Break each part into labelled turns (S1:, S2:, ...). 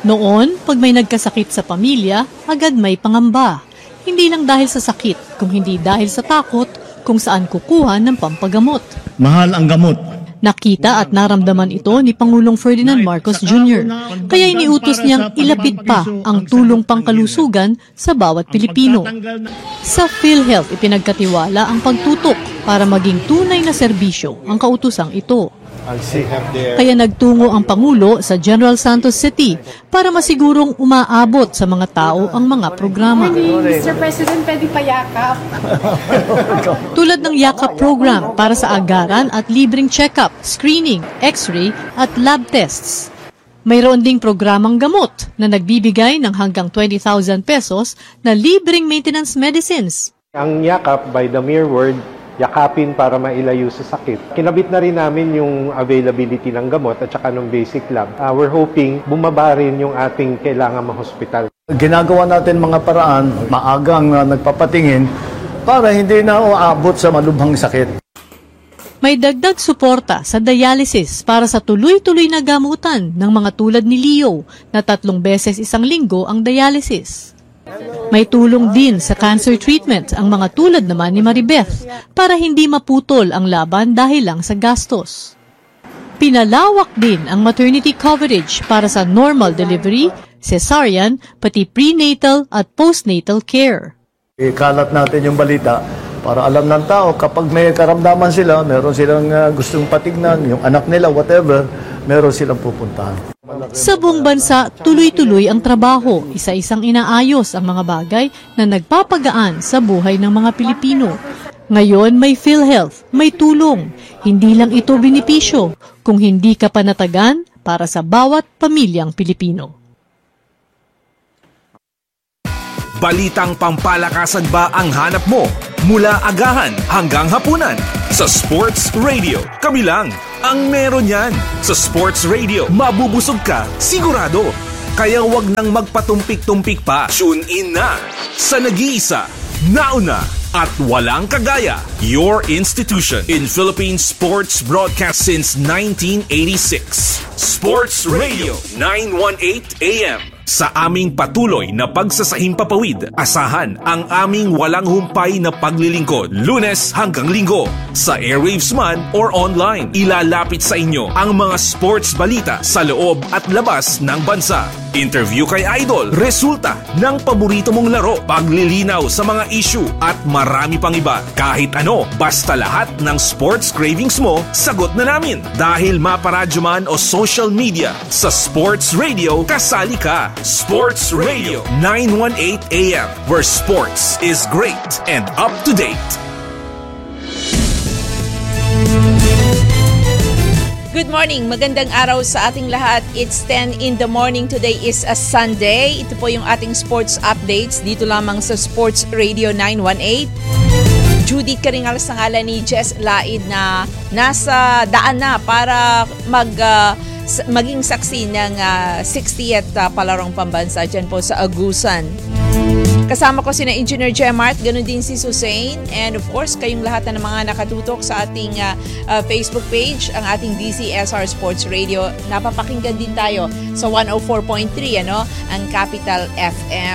S1: Noon, pag may nagkasakit sa pamilya, agad may pangamba. Hindi lang dahil sa sakit, kung hindi dahil sa takot kung saan kukuha ng pampagamot.
S2: Mahal ang gamot.
S1: Nakita at naramdaman ito ni Pangulong Ferdinand Marcos Jr. Kaya iniutos niyang ilapit pa ang tulong pangkalusugan sa bawat Pilipino. Sa PhilHealth, ipinagkatiwala ang pagtutok para maging tunay na serbisyo ang kautusang ito. Kaya nagtungo ang Pangulo sa General Santos City para masigurong umaabot sa mga tao ang mga programa.
S3: Mr. President, pwede pa yakap.
S1: Tulad ng yakap program para sa agaran at libreng check-up, screening, x-ray at lab tests. Mayroon ding programang gamot na nagbibigay ng hanggang 20,000 pesos na libreng maintenance medicines.
S4: Ang yakap, by the mere word, yakapin para mailayo sa sakit. Kinabit na rin namin yung availability ng gamot at saka ng basic lab. We're hoping bumaba rin yung ating kailangan ma-hospital.
S2: Ginagawa natin mga paraan, maagang nagpapatingin para hindi na uabot sa malubhang sakit.
S1: May dagdag suporta sa dialysis para sa tuloy-tuloy na gamutan ng mga tulad ni Leo na 3 beses isang linggo ang dialysis. May tulong din sa cancer treatment ang mga tulad naman ni Maribeth para hindi maputol ang laban dahil lang sa gastos. Pinalawak din ang maternity coverage para sa normal delivery, cesarean, pati prenatal at postnatal care.
S2: Ikalat natin yung balita para alam ng tao kapag may karamdaman sila, meron silang gustong patignan, yung anak nila, whatever, meron silang pupuntahan.
S1: Sa buong bansa, tuloy-tuloy ang trabaho, isa-isang inaayos ang mga bagay na nagpapagaan sa buhay ng mga Pilipino. Ngayon may PhilHealth, may tulong. Hindi lang ito benepisyo, kung hindi ka panatagan para sa bawat pamilyang Pilipino.
S5: Balitang pampalakasan ba ang hanap mo? Mula agahan hanggang hapunan. Sa Sports Radio, kami lang ang meron yan. Sa Sports Radio, mabubusog ka, sigurado. Kaya wag nang magpatumpik-tumpik pa. Tune in na sa nag-iisa, nauna at walang kagaya. Your institution in Philippine sports broadcast since 1986. Sports Radio 918 AM. Sa aming patuloy na pagsasahimpapawid, asahan ang aming walang humpay na paglilingkod. Lunes hanggang Linggo, sa airwaves man or online. Ilalapit sa inyo ang mga sports balita sa loob at labas ng bansa. Interview kay Idol, resulta ng paborito mong laro, paglilinaw sa mga issue at marami pang iba. Kahit ano, basta lahat ng sports cravings mo, sagot na namin. Dahil maparadyo man o social media, sa Sports Radio, kasali ka. Sports Radio 918 AM, where sports is great and up to date.
S6: Good morning, magandang araw sa ating lahat. It's 10 in the morning. Today is a Sunday. Ito po yung ating sports updates dito lamang sa Sports Radio 918. Judy Karingal sa ngalan ni Jess Laid na nasa daan na para maging saksi ng 60th palarong pambansa dyan po sa Agusan. Kasama ko sina Engineer Gemart, ganun din si Susain, and of course kayong lahat na mga nakatutok sa ating Facebook page, ang ating DCSR Sports Radio. Napapakinggan din tayo sa 104.3 ang Capital FM.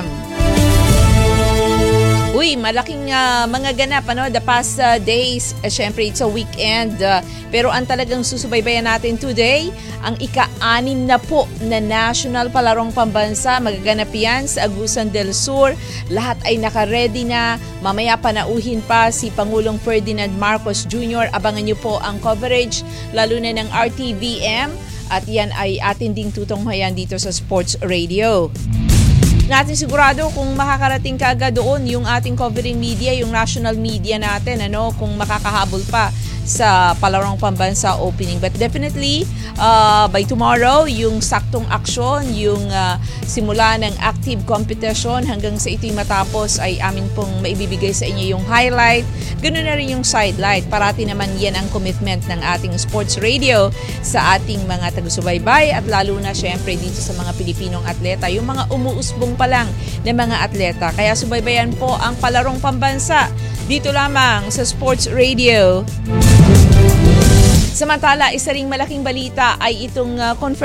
S6: Uy, malaking mga ganap the past days. Syempre, it's a weekend. Pero ang talagang susubaybayan natin today, ang ika-6 na po na National Palarong Pambansa. Magaganap yan sa Agusan del Sur. Lahat ay naka-ready na. Mamaya panauhin pa si Pangulong Ferdinand Marcos Jr. Abangan niyo po ang coverage, lalo na ng RTVM. At yan ay atin ding tutunghayan dito sa Sports Radio. Natin sigurado kung makakarating ka agad doon yung ating covering media, yung national media natin, kung makakahabol pa sa Palarong Pambansa opening. But definitely, by tomorrow, yung saktong aksyon, yung simula ng active competition hanggang sa ito'y matapos ay amin pong maibibigay sa inyo yung highlight. Ganun na rin yung sidelight. Parati naman yan ang commitment ng ating sports radio sa ating mga tagusubaybay at lalo na syempre dito sa mga Pilipinong atleta, yung mga umuusbong pa lang na mga atleta. Kaya subaybayan po ang Palarong Pambansa dito lamang sa Sports Radio. Samantala, isa ring malaking balita ay itong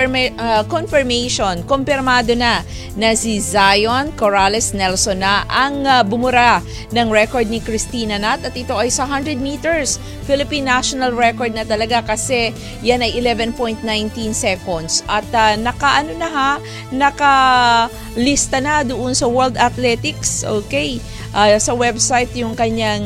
S6: kumpirmado na si Zion Corrales Nelson na ang bumura ng record ni Christina Nat at ito ay sa 100 meters. Philippine national record na talaga kasi yan ay 11.19 seconds at nakalista na doon sa World Athletics. Okay. Sa website yung kanyang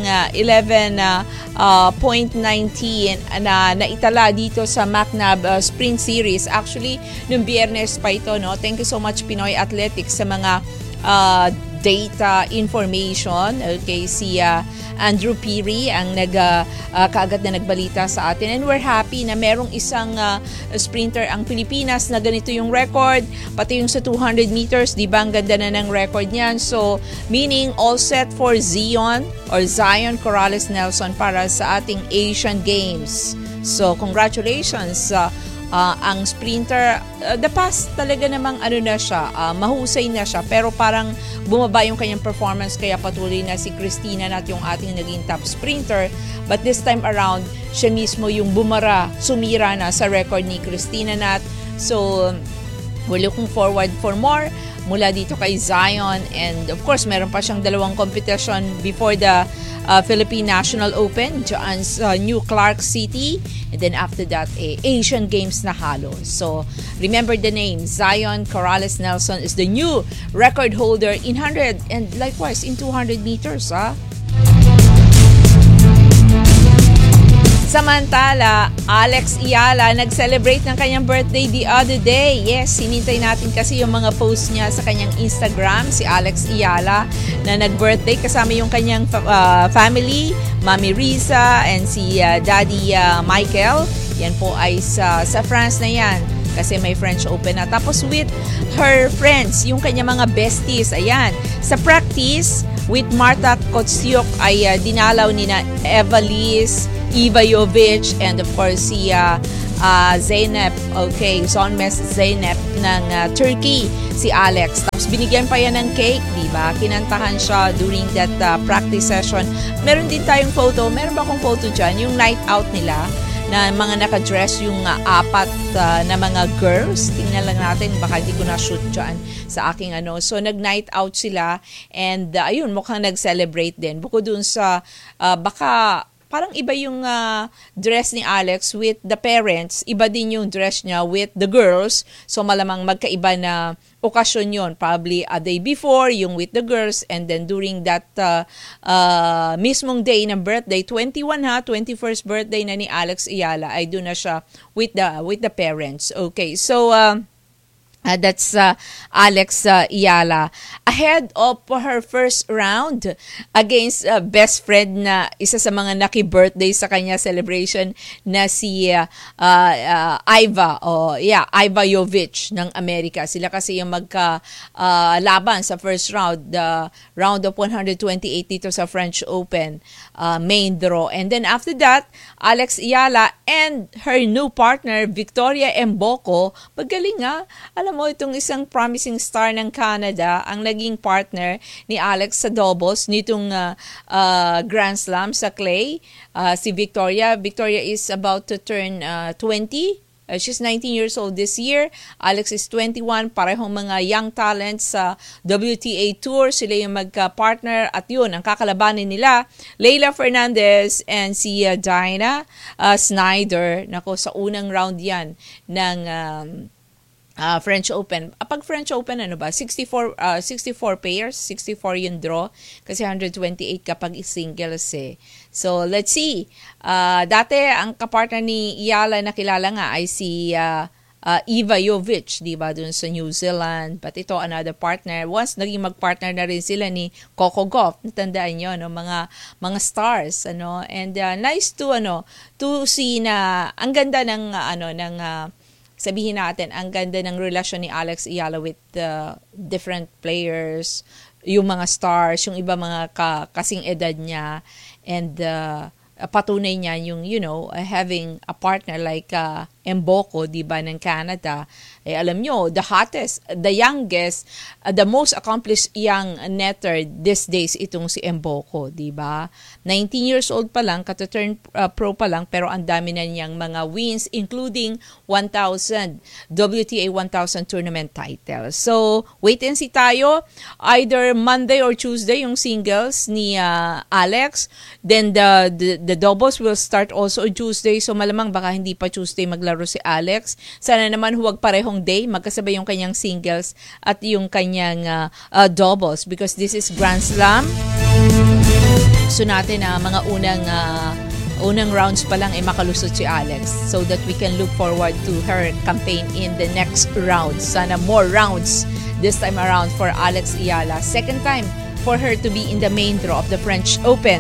S6: 11.19 na naitala dito sa MacNab Sprint Series. Actually, nung Biyernes pa ito, no? Thank you so much Pinoy Athletics sa mga data information. Okay, si Andrew Piri ang kaagad na nagbalita sa atin, and we're happy na merong isang sprinter ang Pilipinas na ganito yung record, pati yung sa 200 meters, di ba ang ganda na ng record niyan. So meaning all set for Zion Corrales Nelson para sa ating Asian Games. So congratulations ang sprinter. The past talaga namang mahusay na siya, pero parang bumaba yung kanyang performance kaya patuloy na si Christina Nat yung ating naging top sprinter. But this time around, siya mismo yung sumira na sa record ni Christina Nat. So we're looking forward for more mula dito kay Zion, and of course meron pa siyang dalawang competition before the Philippine National Open dyan sa New Clark City, and then after that Asian Games na halo. So remember the name, Zion Corrales Nelson is the new record holder in 100 and likewise in 200 meters. Samantala, Alex Eala nag-celebrate ng kanyang birthday the other day. Yes, hinintay natin kasi yung mga posts niya sa kanyang Instagram, si Alex Eala na nag-birthday kasama yung kanyang family, Mami Risa and si Daddy Michael. Yan po ay sa France na yan kasi may French Open na. Tapos with her friends, yung kanyang mga besties, ayan. Sa practice, with Marta Kotsyuk ay dinalaw ni na Eva Jovic, and of course si Zeynep, Zonmes Zeynep ng Turkey, si Alex. Tapos binigyan pa yan ng cake, di ba? Kinantahan siya during that practice session. Meron din tayong photo. Meron ba akong photo dyan? Yung night out nila na mga nakadress yung apat na mga girls. Tingnan lang natin, baka hindi ko na-shoot dyan sa aking So nag-night out sila, and ayun, mukhang nag-celebrate din. Bukod dun sa baka parang iba yung dress ni Alex with the parents, iba din yung dress niya with the girls. So malamang magkaiba na okasyon yon. Probably a day before, yung with the girls, and then during that mismong day ng birthday, 21st birthday na ni Alex Eala, ay doon na siya with the parents. Okay, so that's Alex Eala. Ahead of her first round against best friend na isa sa mga naki-birthday sa kanya celebration na si Iva Jovic ng Amerika. Sila kasi yung laban sa first round, the round of 128 dito sa French Open main draw. And then after that, Alex Eala and her new partner, Victoria Mboko, magaling alam mo, itong isang promising star ng Canada ang naging partner ni Alex sa doubles nitong Grand Slam sa clay. Si Victoria is about to turn 20. She's 19 years old this year. Alex is 21. Parehong mga young talents sa WTA Tour. Sila yung magka-partner. At yun, ang kakalabanin nila, Leylah Fernandez and si Diana Snyder. Nako, sa unang round yan ng French Open. Pag French Open, 64 pairs, 64 yung draw, kasi 128 kapag singles So, let's see. Dati, ang kapartner ni Eala na kilala nga ay si Eva Jovic, di ba, dun sa New Zealand. But ito, another partner. Once naging mag-partner na rin sila ni Coco Gauff, natandaan nyo, mga stars, and nice to see na ang ganda ng sabihin natin, ang ganda ng relasyon ni Alex Eala with different players, yung mga stars, yung iba mga kasing edad niya, and patunay niya yung, having a partner like Mboco, di ba, ng Canada. Alam nyo, the hottest, the youngest, the most accomplished young netter these days itong si Mboco, di ba? 19 years old pa lang, kata-turn pro pa lang, pero ang dami na niyang mga wins, including 1,000 WTA 1,000 tournament titles. So, wait and see tayo. Either Monday or Tuesday yung singles ni Alex. Then the doubles will start also on Tuesday. So, malamang baka hindi pa Tuesday maglaro si Alex. Sana naman huwag parehong day, magkasabay yung kanyang singles at yung kanyang doubles because this is Grand Slam. So natin mga unang rounds pa lang ay makalusot si Alex so that we can look forward to her campaign in the next round. Sana more rounds this time around for Alex Ayala. Second time for her to be in the main draw of the French Open.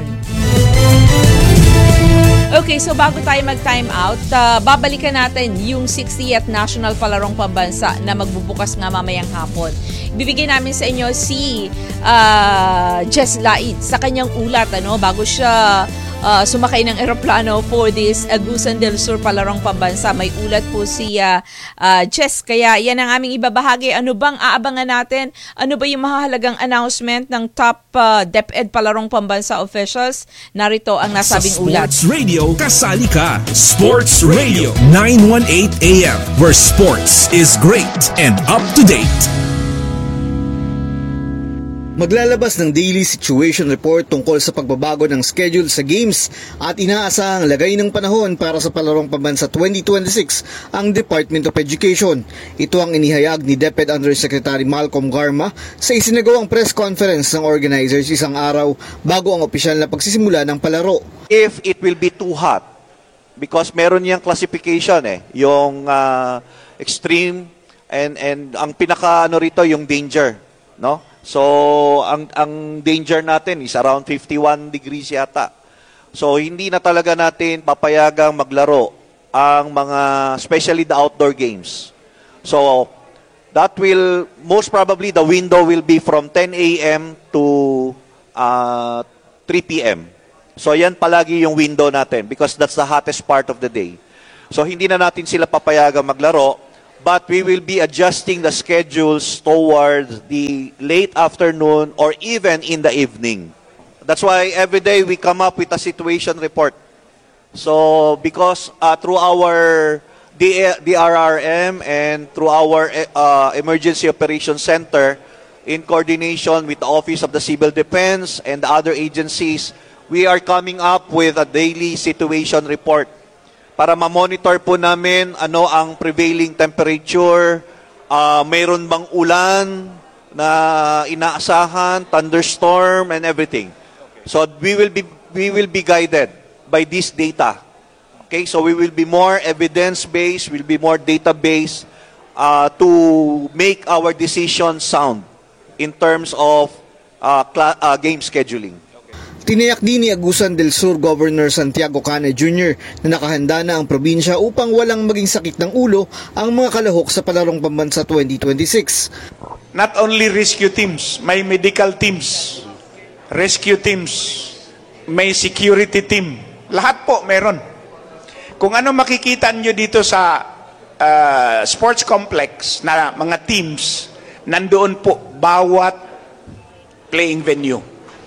S6: Okay, so bago tayo mag-time out, babalikan natin yung 60th National Palarong Pambansa na magbubukas nga mamayang hapon. Ibibigay namin sa inyo si Jess Laid sa kanyang ulat bago siya sumakay ng eroplano for this Agusan del Sur Palarong Pambansa. May ulat po si Jess, kaya yan ang aming ibabahagi. Ano bang aabangan natin? Ano ba yung mahalagang announcement ng top DepEd Palarong Pambansa officials? Narito ang nasabing ulat.
S5: Sports Radio, kasali ka. Sports Radio 918 AM, where sports is great and up to date.
S7: Maglalabas ng daily situation report tungkol sa pagbabago ng schedule sa games at inaasahang lagay ng panahon para sa Palarong Pambansa 2026 ang Department of Education. Ito ang inihayag ni DepEd Undersecretary Malcolm Garma sa isinagawang press conference ng organizers isang araw bago ang opisyal na pagsisimula ng palaro.
S8: If it will be too hot, because meron niyang classification yung extreme and ang pinaka rito yung danger, no? So, ang danger natin is around 51 degrees yata. So, hindi na talaga natin papayagang maglaro ang mga, especially the outdoor games. So, that will, most probably, the window will be from 10 a.m. to 3 p.m. So, yan palagi yung window natin because that's the hottest part of the day. So, hindi na natin sila papayagang maglaro. But we will be adjusting the schedules towards the late afternoon or even in the evening. That's why every day we come up with a situation report. So because through our DRRM and through our Emergency Operations Center, in coordination with the Office of the Civil Defense and the other agencies, we are coming up with a daily situation report para ma-monitor po namin ano ang prevailing temperature, mayroon bang ulan na inaasahan, thunderstorm and everything. So we will be guided by this data. Okay, so we will be more evidence-based, we'll be more data-based to make our decisions sound in terms of game scheduling.
S7: Tinayak din ni Agusan del Sur Governor Santiago Cana Jr. na nakahanda na ang probinsya upang walang maging sakit ng ulo ang mga kalahok sa Palarong Pambansa 2026.
S9: Not only rescue teams, may medical teams, rescue teams, may security team. Lahat po meron. Kung ano makikita nyo dito sa sports complex na mga teams, nandoon po bawat playing venue.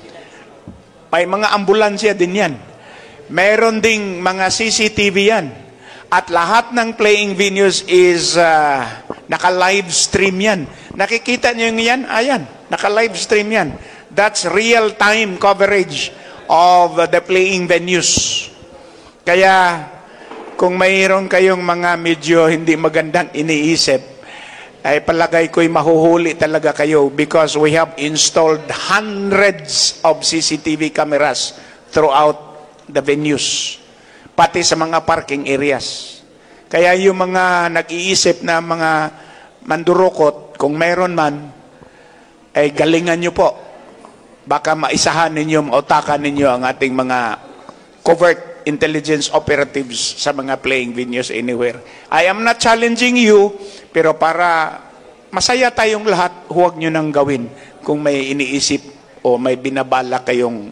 S9: May mga ambulansya din yan. Meron ding mga CCTV yan. At lahat ng playing venues is naka-live stream yan. Nakikita nyo yan? Ayan, naka-live stream yan. That's real-time coverage of the playing venues. Kaya kung mayroon kayong mga medyo hindi magandang iniisip, ay palagay ko'y mahuhuli talaga kayo because we have installed hundreds of CCTV cameras throughout the venues, pati sa mga parking areas. Kaya yung mga nag-iisip na mga mandurukot, kung meron man, ay galingan nyo po. Baka maisahan ninyo, mautakan ninyo ang ating mga covert intelligence operatives sa mga playing venues anywhere. I am not challenging you, pero para masaya tayong lahat, huwag nyo nang gawin kung may iniisip o may binabala kayong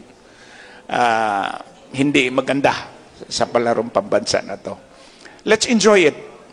S9: hindi maganda sa Palarong Pambansa na to. Let's enjoy it.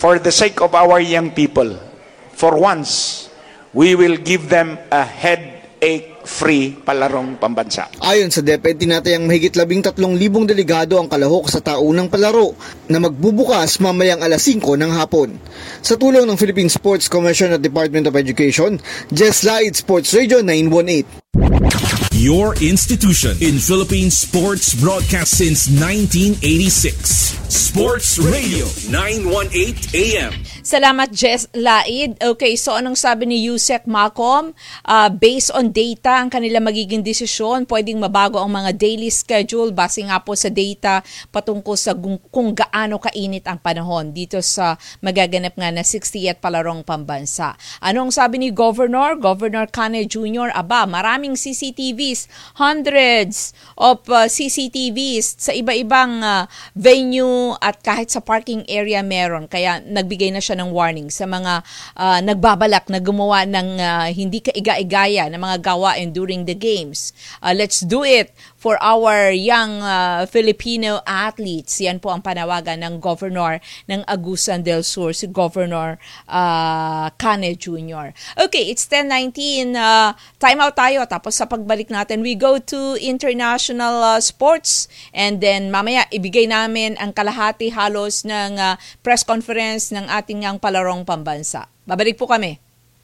S9: for the sake of our young people, for once, we will give them a headache-free palarong pambansa.
S7: Ayon sa DepEd, tinatayang mahigit 13,000 delegado ang kalahok sa taunang palaro na magbubukas mamayang alas 5 ng hapon. Sa tulong ng Philippine Sports Commission at Department of Education, Jess Laid, Sports Radio 918.
S5: Your institution in Philippine sports broadcast since 1986. Sports Radio 918 AM.
S6: Salamat, Jess Laid. Okay, so anong sabi ni Yusek Malcolm? Based on data, ang kanila magiging desisyon, pwedeng mabago ang mga daily schedule base nga po sa data patungkol sa kung gaano kainit ang panahon dito sa magaganap nga na 60th Palarong Pambansa. Anong sabi ni Governor Cane Jr.? Maraming CCTVs, hundreds of CCTVs sa iba-ibang venue at kahit sa parking area meron. Kaya nagbigay na siya ng warning sa mga nagbabalak na gumawa ng hindi kaiga-igaya na mga gawain during the games. Let's do it for our young Filipino athletes. Yan po ang panawagan ng Governor ng Agusan del Sur, si Governor Cane Jr. Okay, it's 10:19. Time out tayo. Tapos sa pagbalik natin, we go to international sports, and then mamaya ibigay namin ang kalahati halos ng press conference ng ating ang palarong pambansa. Babalik po kami.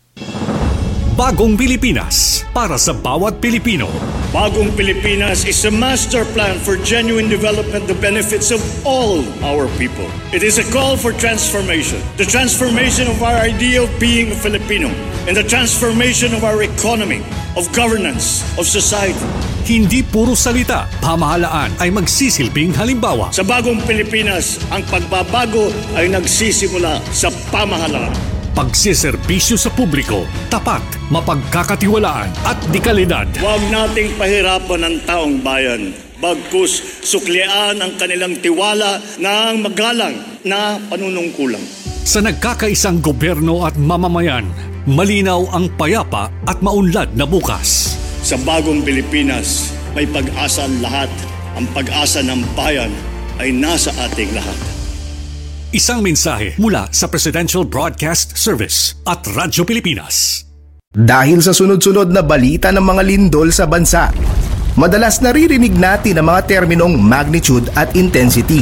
S5: Bagong Pilipinas para sa bawat Pilipino.
S10: Bagong Pilipinas is a master plan for genuine development, the benefits of all our people. It is a call for transformation. The transformation of our idea of being a Filipino and the transformation of our economy, of governance, of society.
S5: Hindi puro salita, pamahalaan ay magsisilbing halimbawa.
S10: Sa Bagong Pilipinas, ang pagbabago ay nagsisimula sa pamahalaan.
S5: Pagsiservisyo sa publiko, tapat, mapagkakatiwalaan at dekalidad.
S10: Huwag nating pahirapan ang taong bayan. Bagkus suklian ang kanilang tiwala ng magalang na panunungkulan.
S5: Sa nagkakaisang gobyerno at mamamayan, malinaw ang payapa at maunlad na bukas.
S10: Sa Bagong Pilipinas, may pag-asa ang lahat. Ang pag-asa ng bayan ay nasa ating lahat.
S5: Isang mensahe mula sa Presidential Broadcast Service at Radyo Pilipinas.
S11: Dahil sa sunod-sunod na balita ng mga lindol sa bansa, madalas naririnig natin ang mga terminong magnitude at intensity.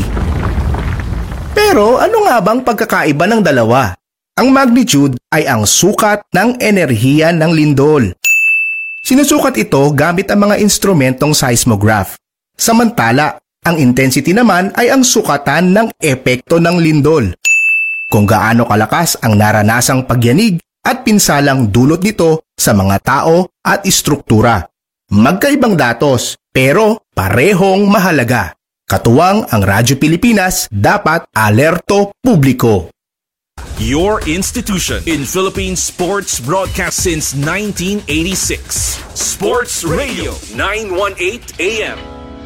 S11: Pero ano nga bang pagkakaiba ng dalawa? Ang magnitude ay ang sukat ng enerhiya ng lindol. Sinusukat ito gamit ang mga instrumentong seismograph. Samantala, ang intensity naman ay ang sukatan ng epekto ng lindol. Kung gaano kalakas ang naranasang pagyanig at pinsalang dulot nito sa mga tao at istruktura. Magkaibang datos, pero parehong mahalaga. Katuwang ang Radyo Pilipinas, dapat alerto publiko.
S5: Your institution in Philippine sports broadcast since 1986. Sports Radio 918 AM.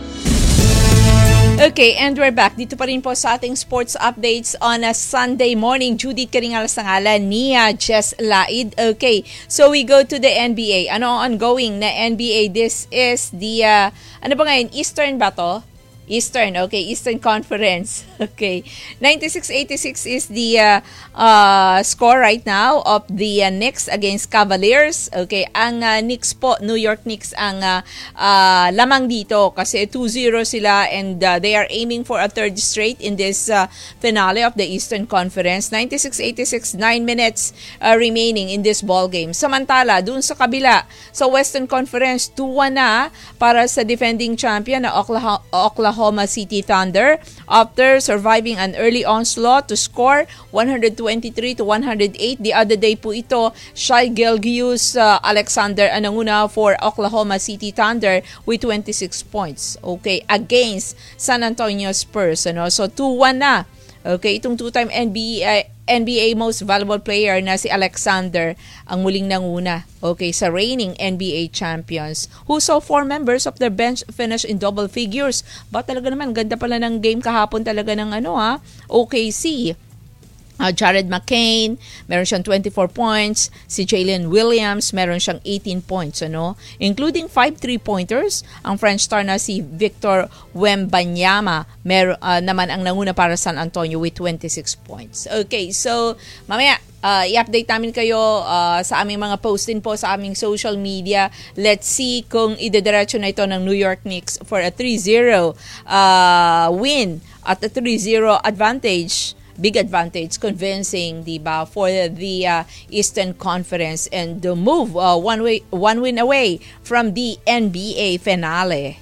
S6: Okay, and we're back. Dito pa rin po sa ating sports updates on a Sunday morning. Judith Karingalas ng ngalan ni Jess Laid. Okay, so we go to the NBA. Ano ang ongoing na NBA? This is the, ano ba ngayon? Eastern ba to? Eastern, okay, Eastern Conference. Okay, 96-86 is the score right now of the Knicks against Cavaliers. Okay, ang Knicks po, New York Knicks ang lamang dito kasi 2-0 sila, and they are aiming for a third straight in this finale of the Eastern Conference. 96-86, 9 minutes remaining in this ball game. Samantala, dun sa kabila, sa Western Conference, 2-1 na para sa defending champion na Oklahoma City Thunder after surviving an early onslaught to score 123-108. The other day po ito, Shai Gilgeous-Alexander ang nanguna for Oklahoma City Thunder with 26 points. Okay, against San Antonio Spurs. Ano? So 2-1 na. Okay, itong two-time NBA most valuable player na si Alexander ang muling nanguna, okay, sa reigning NBA champions, who saw 4 members of their bench finish in double figures. Ba talaga naman, ganda pala ng game kahapon talaga ng OKC. Jared McCain, meron siyang 24 points. Si Jalen Williams, meron siyang 18 points, including 5 3-pointers. Ang French star na si Victor Wembanyama, naman ang nanguna para San Antonio with 26 points. Okay, so mamaya, i-update namin kayo sa aming mga posting po sa aming social media. Let's see kung idediretso na ito ng New York Knicks for a 3-0 win at a 3-0 advantage. Big advantage, convincing, diba, for the Eastern Conference and move one win away from the NBA finale.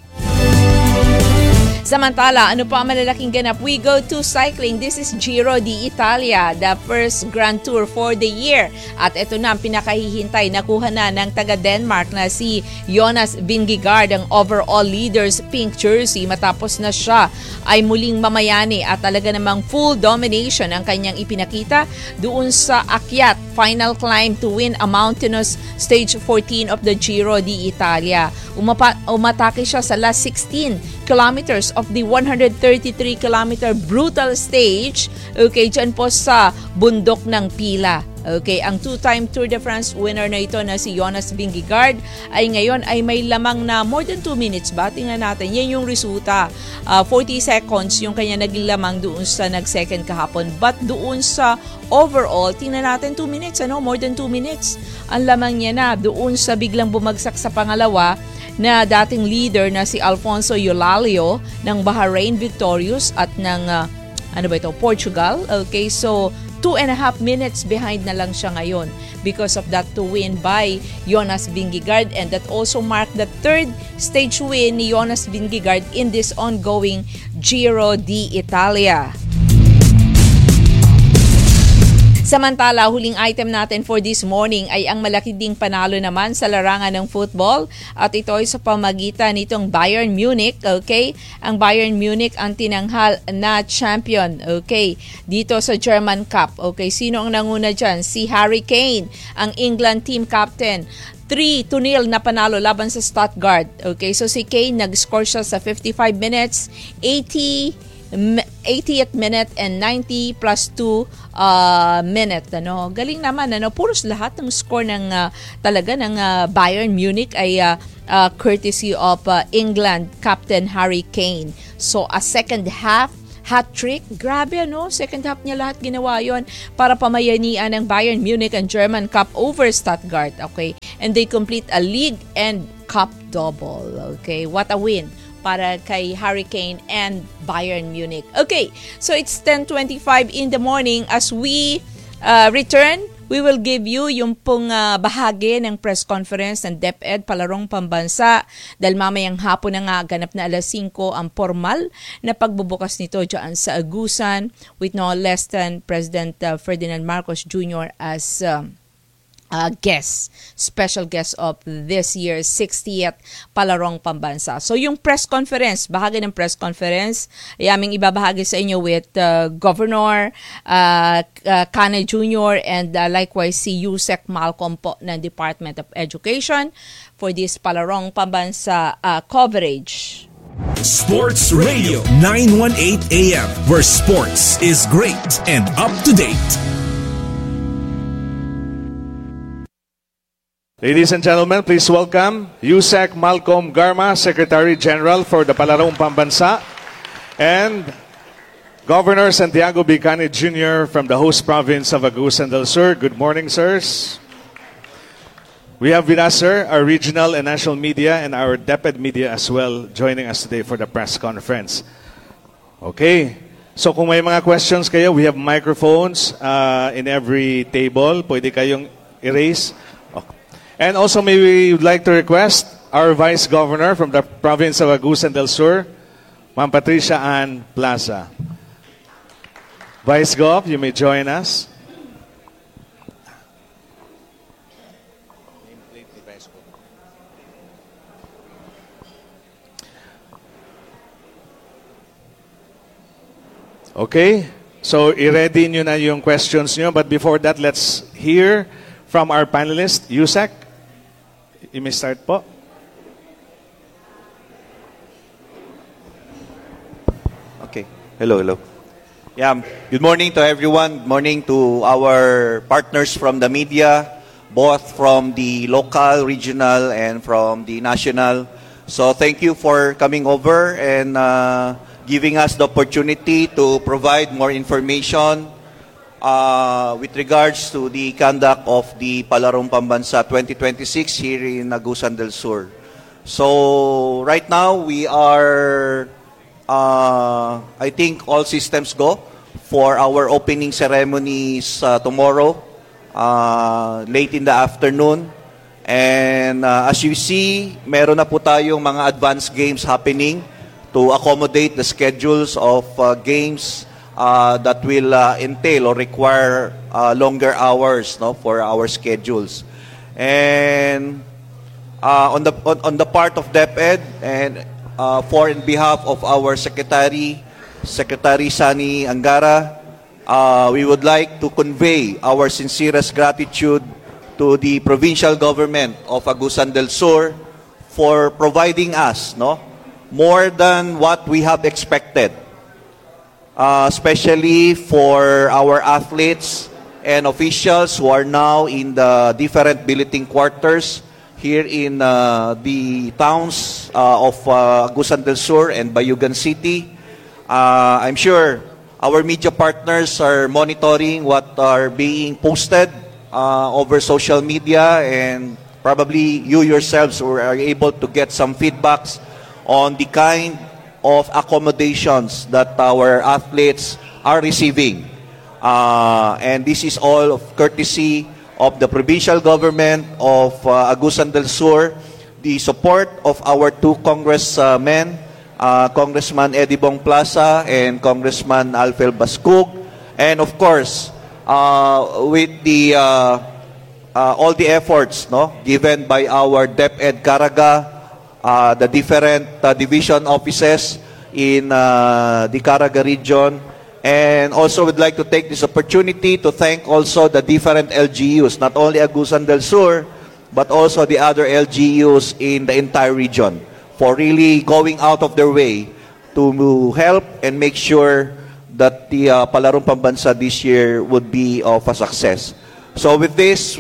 S6: Samantala, ano pa ang malalaking ganap? We go to cycling. This is Giro d'Italia, the first Grand Tour for the year. At ito na ang pinakahihintay. Nakuha na ng taga-Denmark na si Jonas Vingegaard ang overall leader's pink jersey matapos na siya ay muling mamayani at talaga namang full domination ang kanyang ipinakita doon sa akyat final climb to win a mountainous stage 14 of the Giro d'Italia. Umatake siya sa last 16 kilometers of the 133-kilometer brutal stage, okay, dyan po sa bundok ng Pila. Okay, ang two-time Tour de France winner na ito na si Jonas Vingegaard ay ngayon ay may lamang na more than 2 minutes ba? Tingnan natin, yan yung resulta. 40 seconds yung kanya naging lamang doon sa nag-second kahapon. But doon sa overall, tingnan natin 2 minutes, more than 2 minutes. Ang lamang niya na doon sa biglang bumagsak sa pangalawa na dating leader na si Alfonso Eulalio ng Bahrain Victorious at ng Portugal. Okay, so 2.5 minutes behind na lang siya ngayon because of that to win by Jonas Vingegaard, and that also marked the third stage win ni Jonas Vingegaard in this ongoing Giro d'Italia. Samantala, huling item natin for this morning ay ang malaki ding panalo naman sa larangan ng football at ito ay sa pamagitan nitong Bayern Munich, okay? Ang Bayern Munich ang tinanghal na champion, okay? Dito sa German Cup, okay? Sino ang nanguna dyan? Si Harry Kane, ang England team captain. 3-0 na panalo laban sa Stuttgart, okay? So si Kane nag-score siya sa 55 minutes, 80th minute and 90 plus 2 minute. Galing naman, puros lahat ng score ng talaga ng Bayern Munich ay courtesy of England captain Harry Kane. So a second half hat-trick. Grabe, second half niya lahat ginawa yon para pamayanian ng Bayern Munich ang German Cup over Stuttgart, okay? And they complete a league and cup double, okay? What a win para kay Harry Kane and Bayern Munich. Okay, so it's 10:25 in the morning. As we return, we will give you yung pong bahagi ng press conference ng DepEd Palarong Pambansa dahil mamayang hapon na nga ganap na alas 5 ang formal na pagbubukas nito dyan sa Agusan with no less than President Ferdinand Marcos Jr. as special guest of this year's 60th Palarong Pambansa. So yung press conference, bahagi ng press conference, ay aming ibabahagi sa inyo with Governor Cane Jr. and likewise si Yusek Malcolm po ng Department of Education for this Palarong Pambansa coverage.
S5: Sports Radio 918 AM, where sports is great and up to date.
S12: Ladies and gentlemen, please welcome Yusek Malcolm Garma, Secretary General for the Palarong Pambansa, and Governor Santiago B. Cane Jr. from the host province of Agusan del Sur. Good morning, sirs. We have with us, sir, our regional and national media and our DepEd media as well joining us today for the press conference. Okay, so kung may mga questions kayo, we have microphones in every table. Pwede kayong erase. And also, may we would like to request our Vice Governor from the province of Agusan del Sur, Ma'am Patricia Ann Plaza. Vice Gov, you may join us. Okay, so i-ready nyo na yung questions nyo. But before that, let's hear from our panelist, Yusek. You may start po.
S8: Okay. Hello. Yeah. Good morning to everyone. Good morning to our partners from the media, both from the local, regional, and from the national. So thank you for coming over and giving us the opportunity to provide more information with regards to the conduct of the Palarong Pambansa 2026 here in Agusan del Sur. So right now we are, I think all systems go for our opening ceremonies tomorrow, late in the afternoon. And as you see, meron na po tayong mga advanced games happening to accommodate the schedules of games that will entail or require longer hours, no, for our schedules. And on the part of DepEd and for in behalf of our Secretary Sani Angara, we would like to convey our sincerest gratitude to the provincial government of Agusan del Sur for providing us, no, more than what we have expected, especially for our athletes and officials who are now in the different billeting quarters here in the towns of Agusan del Sur and Bayugan City. I'm sure our media partners are monitoring what are being posted over social media, and probably you yourselves are able to get some feedbacks on the kind of accommodations that our athletes are receiving. And this is all of courtesy of the provincial government of Agusan del Sur, the support of our two congressmen, Congressman Eddie Bong Plaza and Congressman Alfel Bascug, and of course, with the all the efforts, no, given by our DepEd Caraga, the different division offices in the Caraga region, and also would like to take this opportunity to thank also the different LGUs, not only Agusan del Sur, but also the other LGUs in the entire region, for really going out of their way to help and make sure that the Palarong Pambansa this year would be of a success. So with this,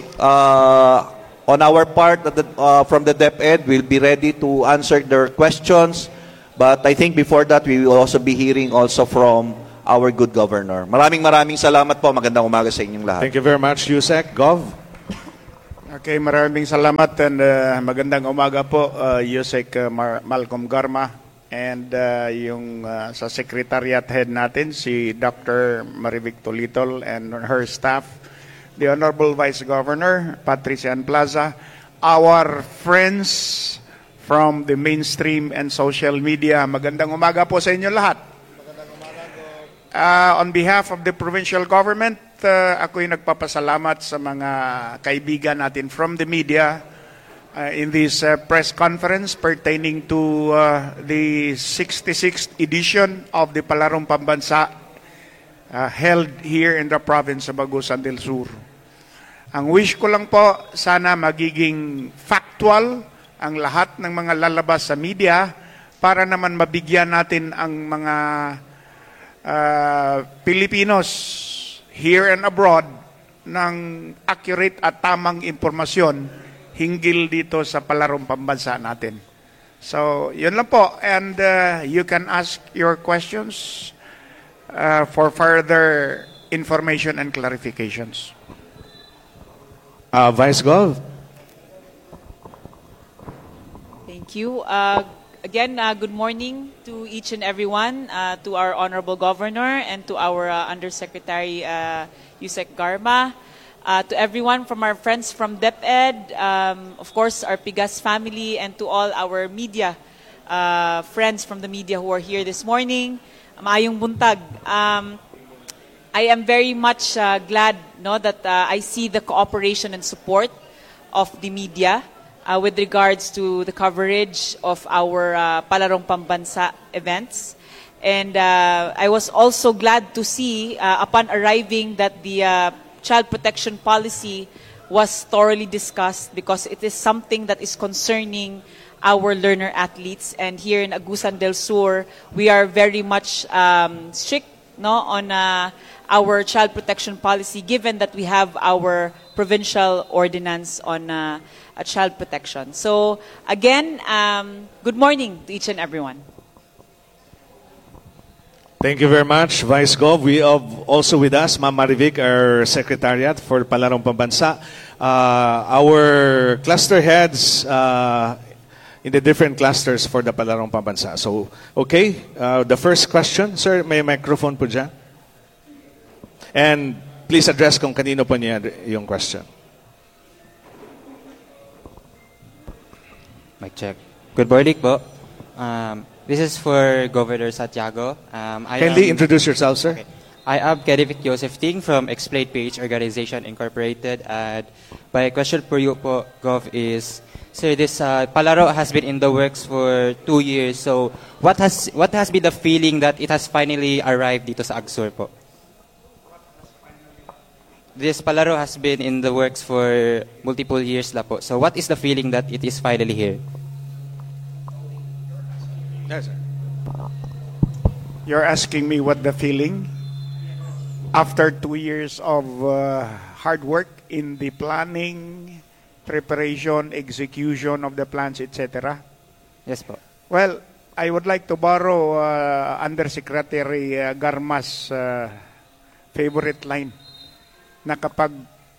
S8: on our part, from the DepEd, we'll be ready to answer their questions. But I think before that, we will also be hearing also from our good governor. Maraming salamat po. Magandang umaga sa inyong lahat.
S12: Thank you very much, Yusek. Gov?
S9: Okay, maraming salamat and magandang umaga po, Yusek Malcolm Garma. And yung sa Secretariat Head natin, si Dr. Marivic Tolitol and her staff, the Honorable Vice Governor, Patricia Plaza, our friends from the mainstream and social media. Magandang umaga po sa inyo lahat. On behalf of the provincial government, ako'y nagpapasalamat sa mga kaibigan natin from the media in this press conference pertaining to the 66th edition of the Palarong Pambansa held here in the province of Agusan del Sur. Ang wish ko lang po, sana magiging factual ang lahat ng mga lalabas sa media para naman mabigyan natin ang mga Pilipinos here and abroad ng accurate at tamang impormasyon hinggil dito sa Palarong Pambansa natin. So, yun lang po. And you can ask your questions for further information and clarifications.
S12: Vice Gov?
S6: Thank you. Again, good morning to each and everyone, to our Honorable Governor and to our Undersecretary Yusek Garma. To everyone from our friends from DepEd, of course, our Pigas family, and to all our media friends from the media who are here this morning. Maayong buntag. I am very much glad that I see the cooperation and support of the media with regards to the coverage of our Palarong Pambansa events. And I was also glad to see, upon arriving, that the child protection policy was thoroughly discussed, because it is something that is concerning our learner athletes. And here in Agusan del Sur, we are very much strict
S13: no, on our child protection policy, given that we have our provincial ordinance on child protection. So again, good morning to each and everyone.
S12: Thank you very much, Vice Gov. We have also with us, Ma'am Marivic, our Secretariat for Palarong Pambansa. Our cluster heads in the different clusters for the Palarong Pambansa. So, okay, the first question. Sir, may microphone po dyan. And please address kung kanino po niya yung question.
S14: Mic check. Good morning po. This is for Governor Santiago.
S12: Kindly introduce yourself, sir.
S14: Okay. I am Kenneth Joseph Ting from Explain PH Organization Incorporated. And my question for you po, Gov, is, sir, this Palaro has been in the works for 2 years. So what has been the feeling that it has finally arrived dito sa Agsur po? This Palaro has been in the works for multiple years na po. So what is the feeling that it is finally here?
S12: Yes, sir.
S9: You're asking me what the feeling after 2 years of hard work in the planning, preparation, execution of the plans, etc.
S14: Yes po.
S9: Well, I would like to borrow Undersecretary Garma's favorite line na kapag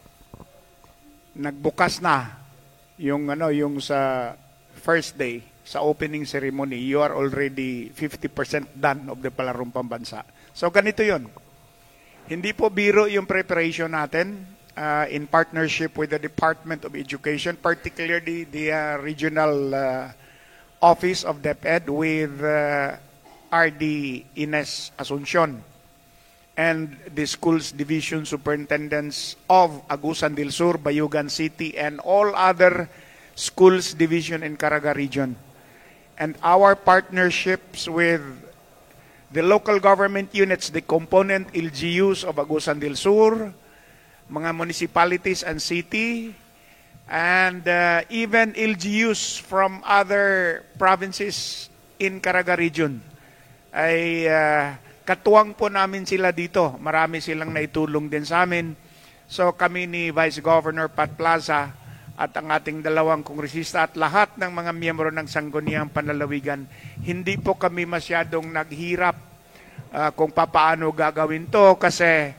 S9: nagbukas na yung sa first day sa opening ceremony, you are already 50% done of the Palarong Pambansa. So ganito yun. Hindi po biro yung preparation natin in partnership with the Department of Education, particularly the regional office of DepEd with RD Ines Asuncion and the schools division superintendents of Agusan del Sur, Bayugan City, and all other schools division in Caraga region. And our partnerships with the local government units, the component LGUs of Agusan del Sur, mga municipalities and city, and even LGUs from other provinces in Caraga region. Ay katuwang po namin sila dito. Marami silang naitulong din sa amin. So kami ni Vice Governor Pat Plaza at ang ating dalawang kongresista at lahat ng mga miyembro ng Sangguniang Panlalawigan, hindi po kami masyadong naghirap kung papaano gagawin to kasi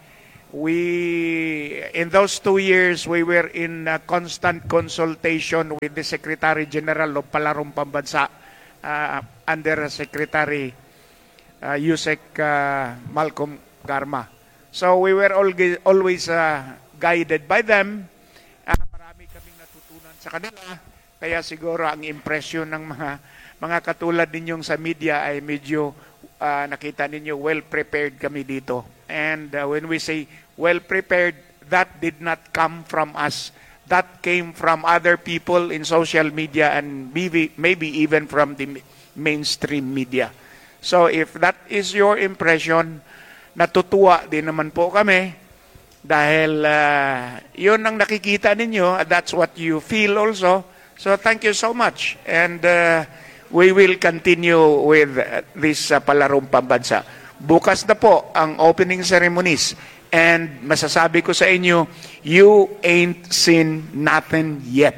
S9: in those 2 years, we were in constant consultation with the Secretary General of Palarong Pambansa under Secretary Yusek Malcolm Garma. So we were always guided by them. Marami kaming natutunan sa kanila. Kaya siguro ang impression ng mga katulad ninyong sa media ay medyo nakita ninyo well-prepared kami dito. And when we say well-prepared, that did not come from us. That came from other people in social media and maybe even from the mainstream media. So if that is your impression, natutuwa din naman po kami dahil yun ang nakikita ninyo. That's what you feel also. So thank you so much. And we will continue with this Palarong Pambansa. Bukas na po ang opening ceremonies. And masasabi ko sa inyo, you ain't seen nothing yet.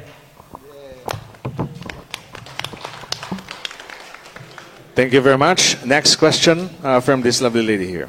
S12: Thank you very much. Next question from this lovely lady here.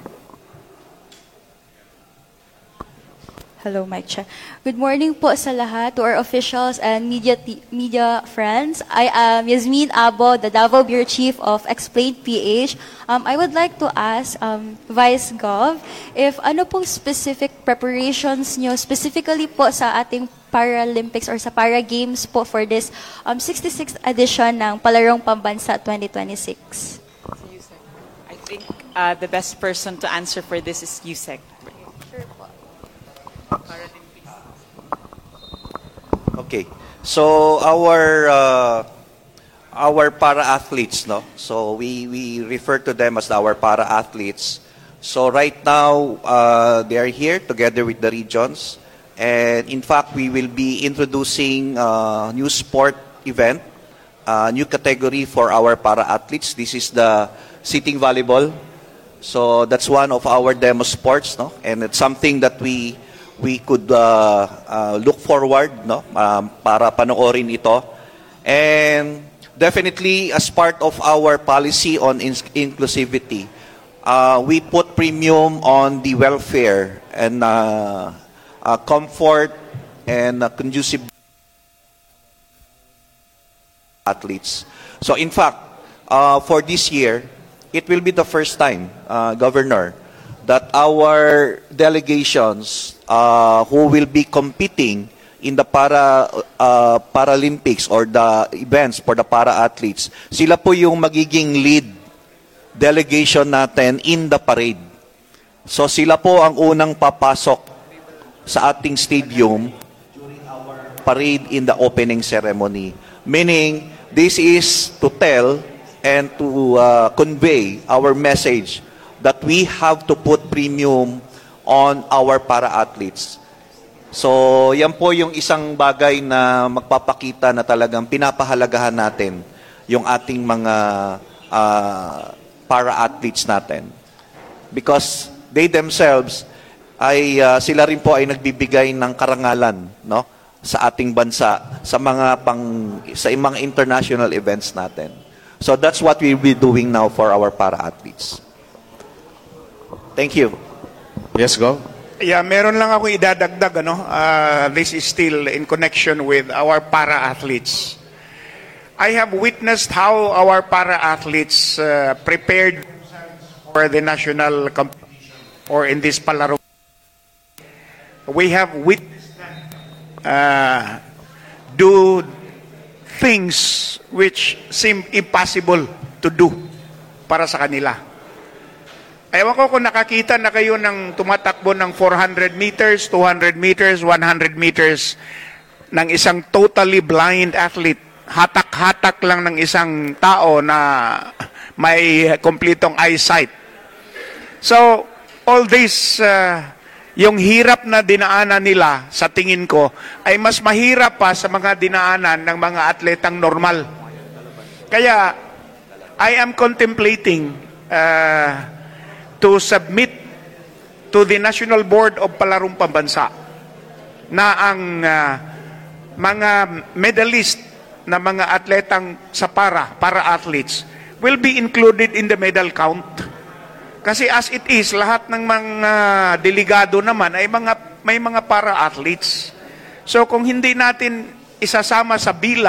S15: Hello, Mike Che. Good morning po sa lahat, to our officials and media friends. I am Yasmin Abo, the Davao Bureau Chief of Explain PH. I would like to ask Vice Gov if ano pong specific preparations nyo specifically po sa ating Paralympics or sa Para Games po for this 66th edition ng Palarong Pambansa 2026.
S13: I think the best person to answer for this is Yusek.
S8: Okay. So our para-athletes, no? So we refer to them as our para-athletes. So right now they are here together with the regions, and in fact we will be introducing a new sport event, a new category for our para-athletes. This is the sitting volleyball. So that's one of our demo sports, no? And it's something that we could look forward, no? Para panoorin ito. And definitely, as part of our policy on inclusivity, we put premium on the welfare and comfort and conducive athletes. So in fact, for this year, it will be the first time, Governor, that our delegations who will be competing in the Paralympics or the events for the para-athletes, sila po yung magiging lead delegation natin in the parade. So sila po ang unang papasok sa ating stadium during our parade in the opening ceremony. Meaning, this is to tell and to convey our message that we have to put premium on our para-athletes. So, yan po yung isang bagay na magpapakita na talagang pinapahalagahan natin yung ating mga para-athletes natin. Because they themselves, sila rin po ay nagbibigay ng karangalan, no? Sa ating bansa, sa mga international events natin. So that's what we'll be doing now for our para-athletes. Thank you.
S12: Yes, go.
S9: Yeah, meron lang ako idadagdag, this is still in connection with our para-athletes. I have witnessed how our para-athletes prepared for the national competition or in this palaro. We have witnessed do things which seem impossible to do para sa kanila. Ewan ko kung nakakita na kayo ng tumatakbo ng 400 meters, 200 meters, 100 meters ng isang totally blind athlete. Hatak-hatak lang ng isang tao na may kompletong eyesight. So, all this, yung hirap na dinaanan nila, sa tingin ko, ay mas mahirap pa sa mga dinaanan ng mga atletang normal. Kaya, I am contemplating to submit to the National Board of Palarong Pambansa na ang mga medalist na mga atletang sa para-athletes will be included in the medal count. Kasi as it is, lahat ng mga delegado naman ay may mga para-athletes. So kung hindi natin isasama sa bilang